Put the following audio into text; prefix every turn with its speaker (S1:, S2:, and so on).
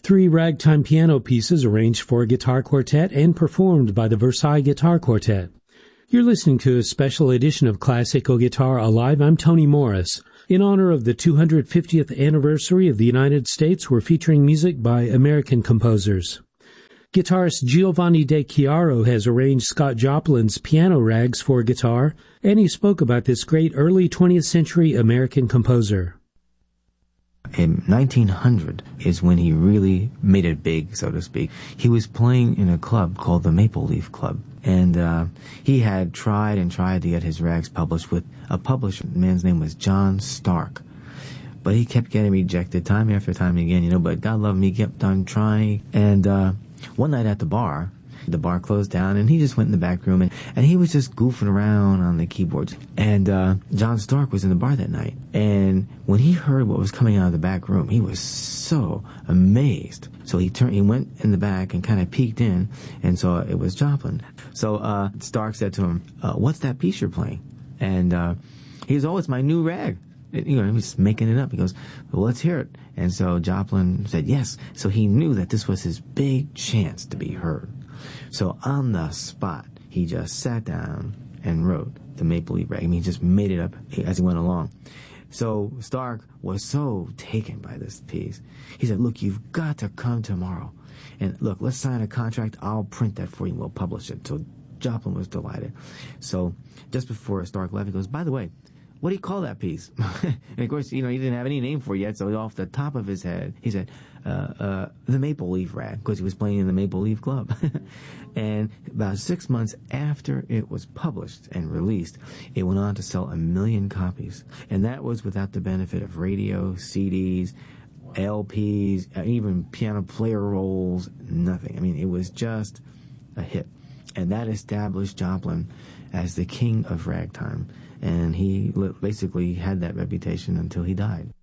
S1: Three ragtime piano pieces arranged for a guitar quartet and performed by the Versailles Guitar Quartet. You're listening to a special edition of Classical Guitar Alive. I'm Tony Morris. In honor of the 250th anniversary of the United States, we're featuring music by American composers. Guitarist Giovanni De Chiaro has arranged Scott Joplin's Piano Rags for guitar, and he spoke about this great early 20th century American composer.
S2: In 1900 is when he really made it big, so to speak. He was playing in a club called the Maple Leaf Club, and he had tried to get his rags published with a publisher. The man's name was John Stark. But he kept getting rejected time after time again, but God love him, he kept on trying. And one night at the bar closed down, and he just went in the back room, and he was just goofing around on the keyboards. And John Stark was in the bar that night, and when he heard what was coming out of the back room, he was so amazed. So he went in the back and kind of peeked in, and saw it was Joplin. So Stark said to him, "What's that piece you're playing?" And he goes, "Oh, it's my new rag." He was making it up. He goes, "Well, let's hear it." And so Joplin said yes. So he knew that this was his big chance to be heard. So on the spot, he just sat down and wrote the Maple Leaf Rag. He just made it up as he went along. So Stark was so taken by this piece. He said, "Look, you've got to come tomorrow. And look, let's sign a contract. I'll print that for you and we'll publish it." So Joplin was delighted. So just before Stark left, he goes, "By the way, what do you call that piece?" And of course, he didn't have any name for it yet, so off the top of his head, he said, the Maple Leaf Rag, because he was playing in the Maple Leaf Club. And about 6 months after it was published and released, it went on to sell 1 million copies. And that was without the benefit of radio, CDs, LPs, even piano player rolls, nothing. I mean, it was just a hit. And that established Joplin as the king of ragtime. And he basically had that reputation until he died.